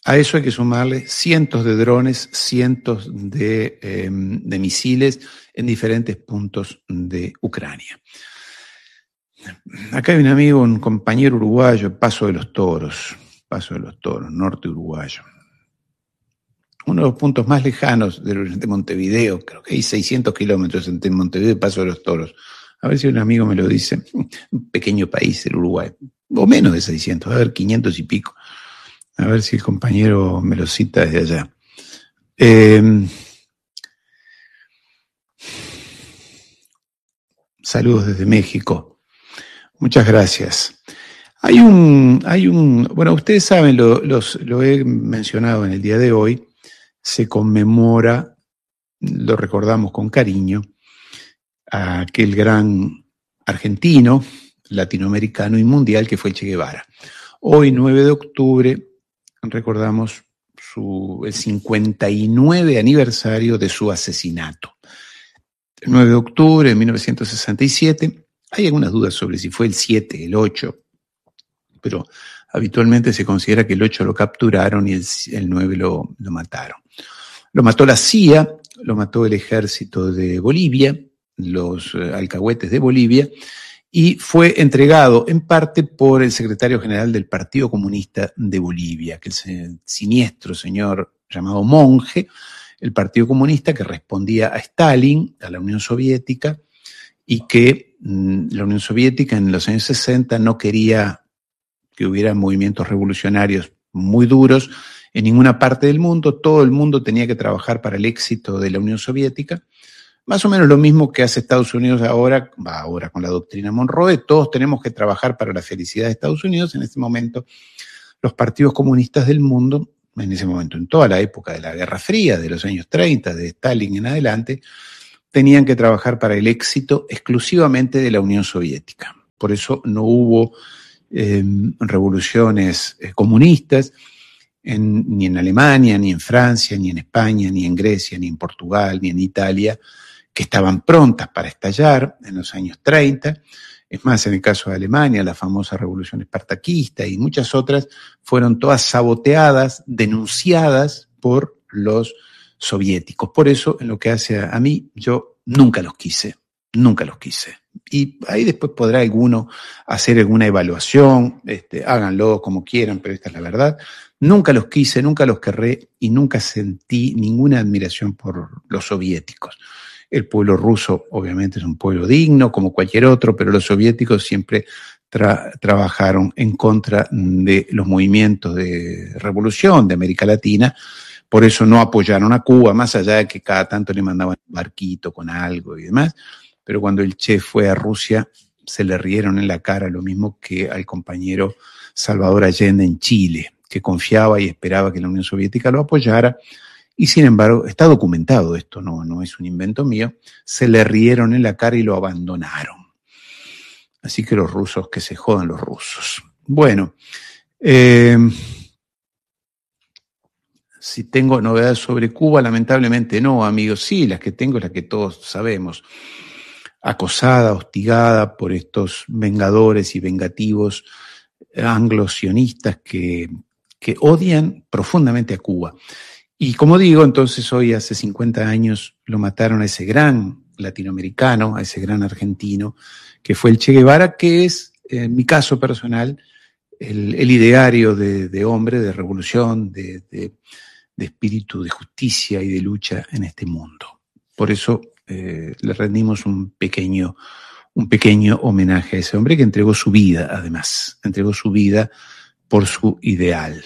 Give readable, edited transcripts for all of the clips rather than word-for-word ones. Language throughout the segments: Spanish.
A eso hay que sumarle cientos de drones, cientos de misiles en diferentes puntos de Ucrania. Acá hay un amigo, un compañero uruguayo, Paso de los Toros, norte uruguayo. Uno de los puntos más lejanos de Montevideo, creo que hay 600 kilómetros entre Montevideo y Paso de los Toros. A ver si un amigo me lo dice. Un pequeño país, el Uruguay, o menos de 600, a ver, 500 y pico. A ver si el compañero me lo cita desde allá. Saludos desde México. Muchas gracias. Bueno, ustedes saben, lo he mencionado en el día de hoy, se conmemora, lo recordamos con cariño, a aquel gran argentino, latinoamericano y mundial que fue el Che Guevara. Hoy, 9 de octubre, recordamos el 59 aniversario de su asesinato. El 9 de octubre de 1967, hay algunas dudas sobre si fue el 7, el 8, pero habitualmente se considera que el 8 lo capturaron y el 9 lo mataron. Lo mató la CIA, lo mató el ejército de Bolivia, los alcahuetes de Bolivia, y fue entregado en parte por el secretario general del Partido Comunista de Bolivia, que es el siniestro señor llamado Monge, el Partido Comunista que respondía a Stalin, a la Unión Soviética, y que la Unión Soviética en los años 60 no quería que hubiera movimientos revolucionarios muy duros en ninguna parte del mundo. Todo el mundo tenía que trabajar para el éxito de la Unión Soviética. Más o menos lo mismo que hace Estados Unidos ahora con la doctrina Monroe. Todos tenemos que trabajar para la felicidad de Estados Unidos. En este momento, los partidos comunistas del mundo, en ese momento, en toda la época de la Guerra Fría, de los años 30, de Stalin en adelante, tenían que trabajar para el éxito exclusivamente de la Unión Soviética. Por eso no hubo revoluciones comunistas ni en Alemania, ni en Francia, ni en España, ni en Grecia, ni en Portugal, ni en Italia, que estaban prontas para estallar en los años 30. Es más, en el caso de Alemania, la famosa revolución espartaquista y muchas otras fueron todas saboteadas, denunciadas por los soviéticos. Por eso, en lo que hace a mí, yo nunca los quise. Y ahí después podrá alguno hacer alguna evaluación, háganlo como quieran, pero esta es la verdad. Nunca los quise, nunca los querré y nunca sentí ninguna admiración por los soviéticos. El pueblo ruso obviamente es un pueblo digno como cualquier otro, pero los soviéticos siempre trabajaron en contra de los movimientos de revolución de América Latina. Por eso no apoyaron a Cuba, más allá de que cada tanto le mandaban un barquito con algo y demás. Pero cuando el Che fue a Rusia, se le rieron en la cara, lo mismo que al compañero Salvador Allende en Chile, que confiaba y esperaba que la Unión Soviética lo apoyara, y sin embargo, está documentado esto, no es un invento mío, se le rieron en la cara y lo abandonaron. Así que los rusos, que se jodan los rusos. Bueno, si tengo novedades sobre Cuba, lamentablemente no, amigos. Sí, las que tengo, las que todos sabemos. Acosada, hostigada por estos vengadores y vengativos anglo-sionistas que odian profundamente a Cuba. Y como digo, entonces hoy hace 50 años lo mataron a ese gran latinoamericano, a ese gran argentino, que fue el Che Guevara, que es, en mi caso personal, el ideario de hombre, de revolución, de espíritu de justicia y de lucha en este mundo. Por eso le rendimos un pequeño homenaje a ese hombre que entregó su vida, además, entregó su vida por su ideal.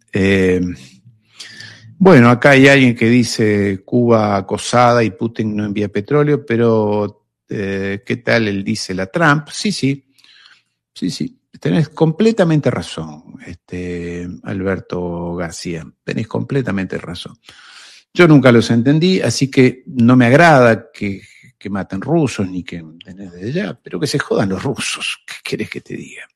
Bueno, acá hay alguien que dice Cuba acosada y Putin no envía petróleo, pero ¿qué tal él dice la Trump? Sí, tenés completamente razón, Alberto García, tenés completamente razón. Yo nunca los entendí, así que no me agrada que maten rusos ni que tenés desde allá, pero que se jodan los rusos, ¿qué querés que te diga?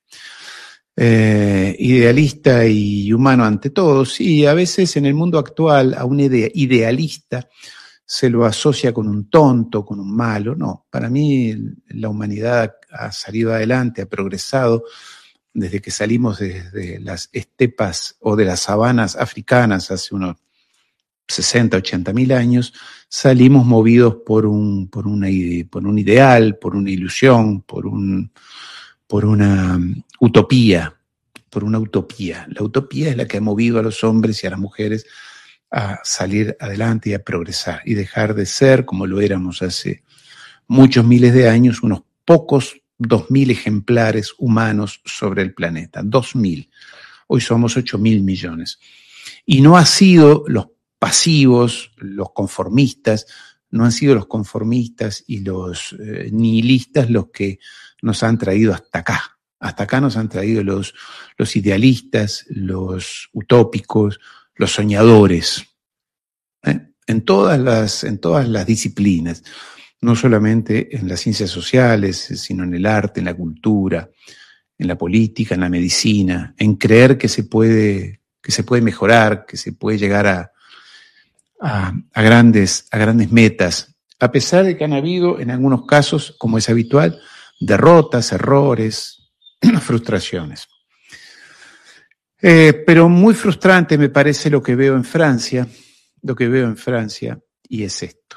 Idealista y humano ante todo, sí, a veces en el mundo actual a un idealista se lo asocia con un tonto, con un malo. No, para mí la humanidad ha salido adelante, ha progresado desde que salimos desde las estepas o de las sabanas africanas hace unos 60, 80 mil años, salimos movidos por un ideal, por una ilusión, por una utopía. La utopía es la que ha movido a los hombres y a las mujeres a salir adelante y a progresar y dejar de ser, como lo éramos hace muchos miles de años, unos pocos 2.000 ejemplares humanos sobre el planeta. 2.000. Hoy somos 8.000 millones. Y no ha sido los pasivos, los conformistas, no han sido los conformistas y los nihilistas los que nos han traído hasta acá. Hasta acá nos han traído los idealistas, los utópicos, los soñadores, en todas las disciplinas, no solamente en las ciencias sociales, sino en el arte, en la cultura, en la política, en la medicina, en creer que se puede mejorar, que se puede llegar a grandes metas, a pesar de que han habido en algunos casos, como es habitual, derrotas, errores, frustraciones. Pero muy frustrante me parece lo que veo en Francia, y es esto.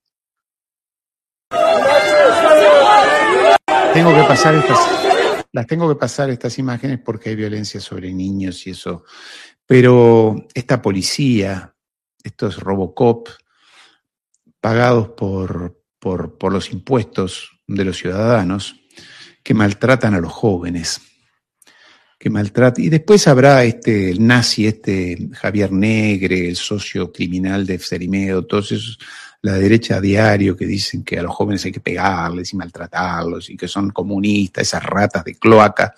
Las tengo que pasar estas imágenes porque hay violencia sobre niños y eso. Pero esta policía, estos Robocop, pagados por los impuestos de los ciudadanos, que maltratan a los jóvenes. Y después habrá el nazi, Javier Negre, el socio criminal de Efserimedo, todos esos, la derecha a diario que dicen que a los jóvenes hay que pegarles y maltratarlos y que son comunistas, esas ratas de cloaca.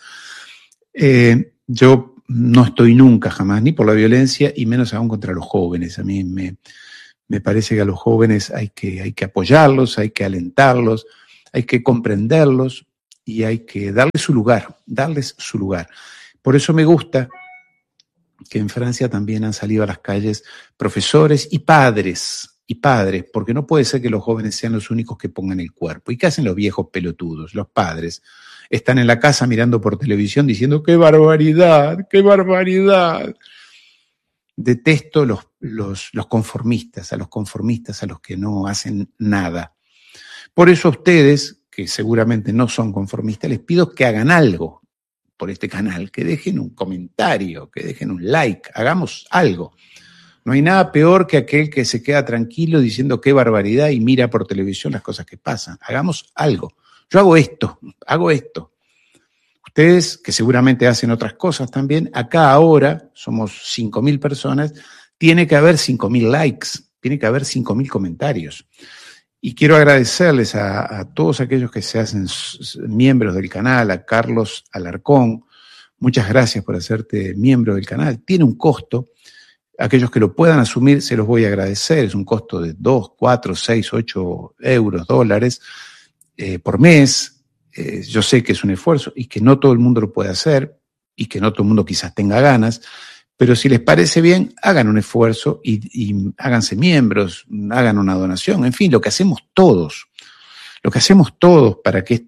Yo no estoy nunca, jamás, ni por la violencia y menos aún contra los jóvenes. A mí me parece que a los jóvenes hay que apoyarlos, hay que alentarlos, hay que comprenderlos y hay que darles su lugar. Por eso me gusta que en Francia también han salido a las calles profesores y padres, porque no puede ser que los jóvenes sean los únicos que pongan el cuerpo. ¿Y qué hacen los viejos pelotudos? Los padres están en la casa mirando por televisión diciendo ¡qué barbaridad! ¡Qué barbaridad! Detesto los conformistas, a los que no hacen nada. Por eso a ustedes, que seguramente no son conformistas, les pido que hagan algo por este canal, que dejen un comentario, que dejen un like, hagamos algo. No hay nada peor que aquel que se queda tranquilo diciendo qué barbaridad y mira por televisión las cosas que pasan. Hagamos algo. Yo hago esto. Ustedes, que seguramente hacen otras cosas también, acá ahora somos 5.000 personas, tiene que haber 5.000 likes, tiene que haber 5.000 comentarios. Y quiero agradecerles a todos aquellos que se hacen miembros del canal, a Carlos Alarcón. Muchas gracias por hacerte miembro del canal. Tiene un costo. Aquellos que lo puedan asumir, se los voy a agradecer. Es un costo de 2, 4, 6, 8 euros, dólares por mes. Yo sé que es un esfuerzo y que no todo el mundo lo puede hacer y que no todo el mundo quizás tenga ganas. Pero si les parece bien, hagan un esfuerzo y háganse miembros, hagan una donación, en fin, lo que hacemos todos para que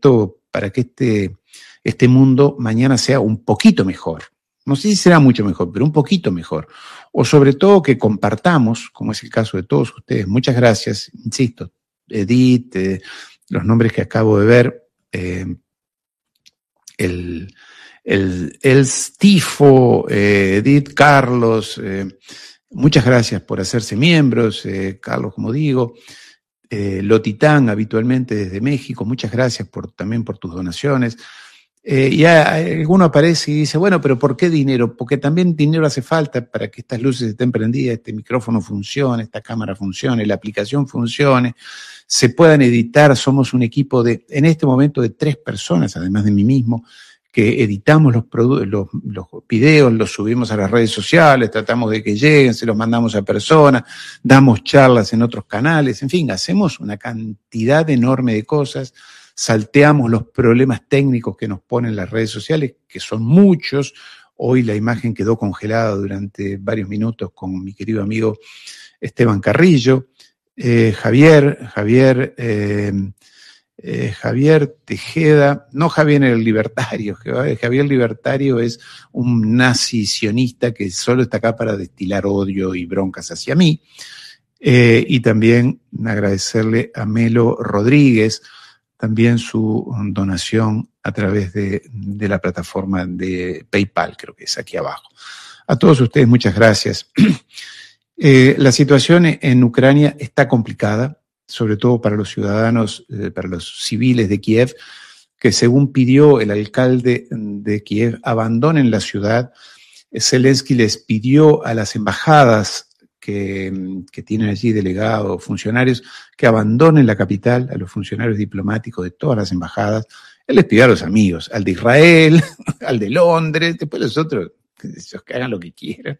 este mundo mañana sea un poquito mejor. No sé si será mucho mejor, pero un poquito mejor. O sobre todo que compartamos, como es el caso de todos ustedes. Muchas gracias, insisto, Edith, los nombres que acabo de ver, el Stifo, Edith, Carlos, muchas gracias por hacerse miembros, Carlos, como digo, Lotitán, habitualmente desde México, muchas gracias también por tus donaciones. Y alguno aparece y dice, bueno, pero ¿por qué dinero? Porque también dinero hace falta para que estas luces estén prendidas, este micrófono funcione, esta cámara funcione, la aplicación funcione, se puedan editar. Somos un equipo en este momento de 3 personas, además de mí mismo, que editamos los videos, los subimos a las redes sociales, tratamos de que lleguen, se los mandamos a personas, damos charlas en otros canales, en fin, hacemos una cantidad enorme de cosas, salteamos los problemas técnicos que nos ponen las redes sociales, que son muchos. Hoy la imagen quedó congelada durante varios minutos con mi querido amigo Esteban Carrillo. Javier Javier Tejeda, no Javier el Libertario, Javier el Libertario es un nazi sionista que solo está acá para destilar odio y broncas hacia mí. Y también agradecerle a Melo Rodríguez también su donación a través de la plataforma de PayPal, creo que es aquí abajo. A todos ustedes muchas gracias. La situación en Ucrania está complicada, sobre todo para los ciudadanos, para los civiles de Kiev, que según pidió el alcalde de Kiev, abandonen la ciudad. Zelensky les pidió a las embajadas que tienen allí delegados, funcionarios, que abandonen la capital, a los funcionarios diplomáticos de todas las embajadas. Él les pidió a los amigos, al de Israel, al de Londres, después los otros, que hagan lo que quieran,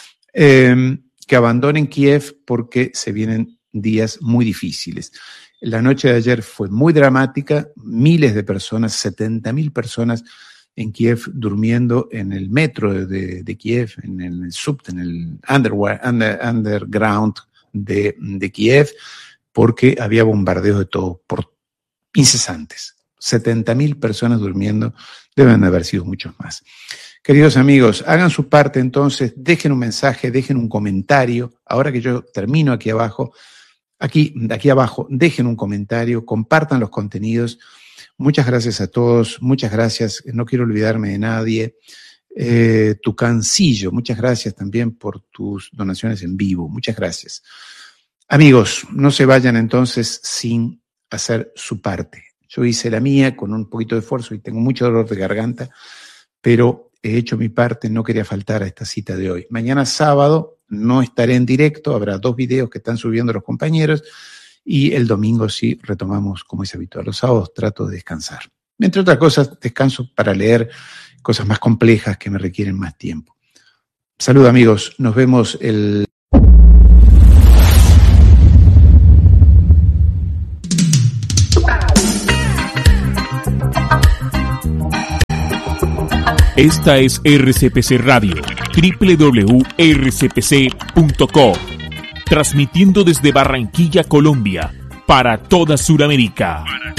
que abandonen Kiev porque se vienen días muy difíciles. La noche de ayer fue muy dramática, miles de personas, 70.000 personas en Kiev durmiendo en el metro de Kiev, en el subte, en el underground de Kiev, porque había bombardeos de todo, por incesantes. 70.000 personas durmiendo, deben de haber sido muchos más. Queridos amigos, hagan su parte entonces, dejen un mensaje, dejen un comentario. Ahora que yo termino aquí abajo, aquí abajo, dejen un comentario, compartan los contenidos. Muchas gracias a todos, muchas gracias, no quiero olvidarme de nadie. Tucancillo, muchas gracias también por tus donaciones en vivo, muchas gracias. Amigos, no se vayan entonces sin hacer su parte. Yo hice la mía con un poquito de esfuerzo y tengo mucho dolor de garganta, pero he hecho mi parte, no quería faltar a esta cita de hoy. Mañana sábado no estaré en directo, habrá 2 videos que están subiendo los compañeros y el domingo sí retomamos como es habitual. Los sábados trato de descansar. Entre otras cosas, descanso para leer cosas más complejas que me requieren más tiempo. Salud amigos, nos vemos el... Esta es RCPC Radio, www.rcpc.co, transmitiendo desde Barranquilla, Colombia, para toda Sudamérica.